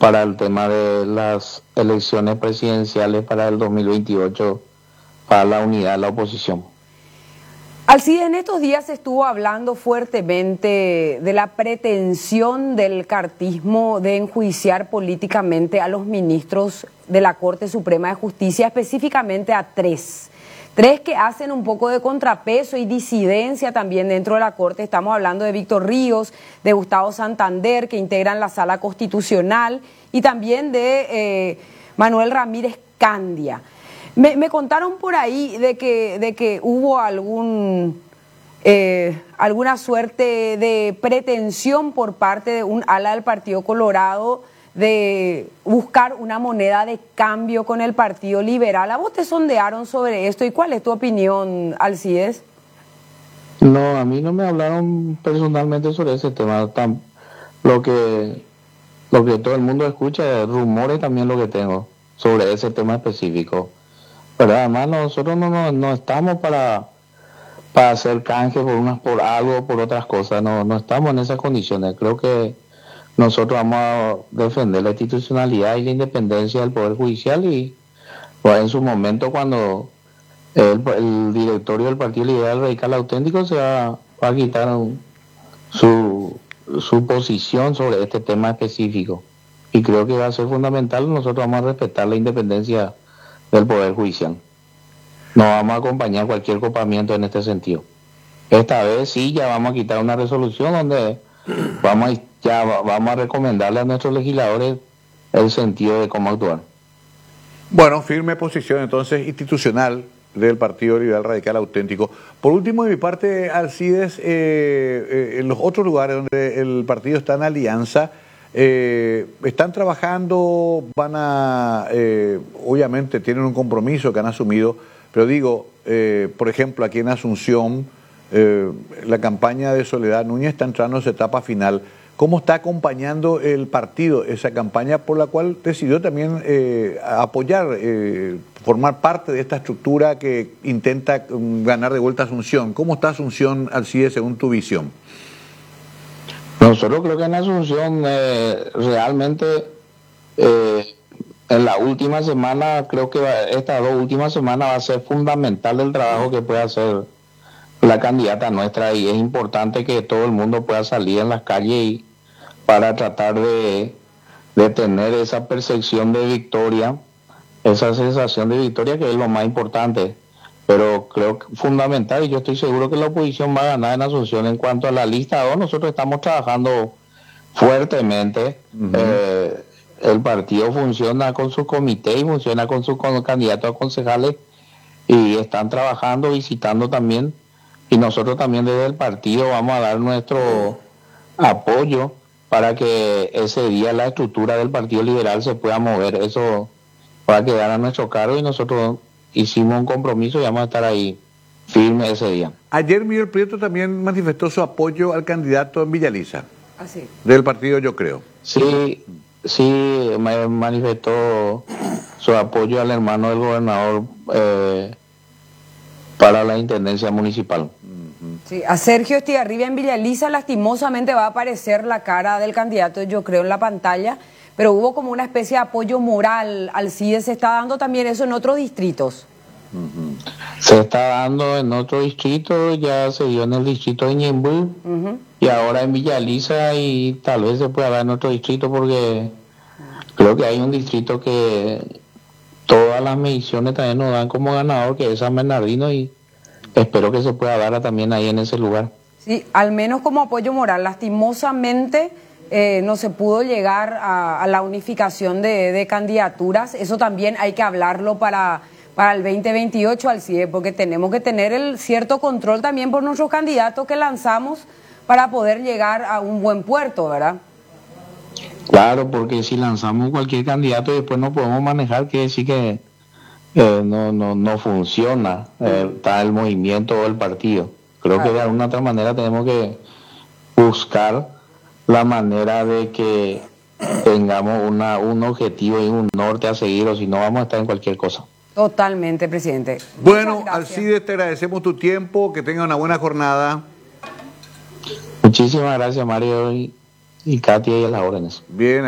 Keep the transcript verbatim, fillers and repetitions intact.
para el tema de las elecciones presidenciales para el dos mil veintiocho, para la unidad de la oposición. Alcides, en estos días se estuvo hablando fuertemente de la pretensión del cartismo de enjuiciar políticamente a los ministros de la Corte Suprema de Justicia, específicamente a tres. Tres que hacen un poco de contrapeso y disidencia también dentro de la Corte. Estamos hablando de Víctor Ríos, de Gustavo Santander, que integran la Sala Constitucional, y también de eh, Manuel Ramírez Candia. Me, me contaron por ahí de que, de que hubo algún, eh, alguna suerte de pretensión por parte de un ala del Partido Colorado de buscar una moneda de cambio con el Partido Liberal. ¿A vos te sondearon sobre esto y cuál es tu opinión, Alcides? No, a mí no me hablaron personalmente sobre ese tema. Tan, lo que lo que todo el mundo escucha, rumores también lo que tengo sobre ese tema específico. Pero además nosotros no, no, no estamos para, para hacer canje por unas por algo, por otras cosas. No, no estamos en esas condiciones. Creo que nosotros vamos a defender la institucionalidad y la independencia del Poder Judicial, y pues, en su momento cuando el, el directorio del Partido Liberal Radical Auténtico se va, va a quitar un, su, su posición sobre este tema específico. Y creo que va a ser fundamental. Nosotros vamos a respetar la independencia del Poder Judicial. No vamos a acompañar cualquier copamiento en este sentido. Esta vez sí, ya vamos a quitar una resolución donde vamos a, ya vamos a recomendarle a nuestros legisladores el sentido de cómo actuar. Bueno, firme posición entonces institucional del Partido Liberal Radical Auténtico. Por último, de mi parte, Alcides, eh, eh, en los otros lugares donde el partido está en alianza, Eh, están trabajando, van a, eh, obviamente tienen un compromiso que han asumido, pero digo, eh, por ejemplo, aquí en Asunción, eh, la campaña de Soledad Núñez está entrando en su etapa final. ¿Cómo está acompañando el partido esa campaña por la cual decidió también eh, apoyar, eh, formar parte de esta estructura que intenta um, ganar de vuelta a Asunción? ¿Cómo está Asunción, Alcides, según tu visión? Nosotros creo que en Asunción eh, realmente eh, en la última semana, creo que va, estas dos últimas semanas va a ser fundamental el trabajo que puede hacer la candidata nuestra, y es importante que todo el mundo pueda salir en las calles y para tratar de, de tener esa percepción de victoria, esa sensación de victoria, que es lo más importante. Pero creo que fundamental, y yo estoy seguro que la oposición va a ganar en Asunción. En cuanto a la lista dos, nosotros estamos trabajando fuertemente. Uh-huh. eh, el partido funciona con su comité y funciona con sus con candidatos a concejales, y están trabajando, visitando también, y nosotros también desde el partido vamos a dar nuestro apoyo para que ese día la estructura del Partido Liberal se pueda mover. Eso va a quedar a nuestro cargo, y nosotros hicimos un compromiso y vamos a estar ahí firme ese día. Ayer Miguel Prieto también manifestó su apoyo al candidato en Villaliza. ¿Ah, sí? Del partido Yo Creo. Sí, sí, me manifestó su apoyo al hermano del gobernador eh, para la intendencia municipal. Sí, a Sergio Estigarribia en Villaliza lastimosamente va a aparecer la cara del candidato Yo Creo en la pantalla, pero hubo como una especie de apoyo moral. Alcides, ¿se está dando también eso en otros distritos? Uh-huh. Se está dando en otros distritos, ya se dio en el distrito de Ñemby, uh-huh, y ahora en Villaliza, y tal vez se pueda dar en otro distrito, porque creo que hay un distrito que todas las mediciones también nos dan como ganador, que es San Bernardino, y espero que se pueda dar también ahí en ese lugar. Sí, al menos como apoyo moral. Lastimosamente eh, no se pudo llegar a, a la unificación de, de candidaturas. Eso también hay que hablarlo para, para el veinte veintiocho, Alcides, porque tenemos que tener el cierto control también por nuestros candidatos que lanzamos para poder llegar a un buen puerto, ¿verdad? Claro, porque si lanzamos cualquier candidato y después no podemos manejar, quiere decir que eh, no, no, no funciona eh, está el movimiento o el partido. Creo claro. que de alguna otra manera tenemos que buscar la manera de que tengamos una, un objetivo y un norte a seguir, o si no vamos a estar en cualquier cosa. Totalmente, presidente. Bueno, Alcides, te agradecemos tu tiempo, que tenga una buena jornada. Muchísimas gracias, Mario y, y Katia, y a las órdenes. Bien.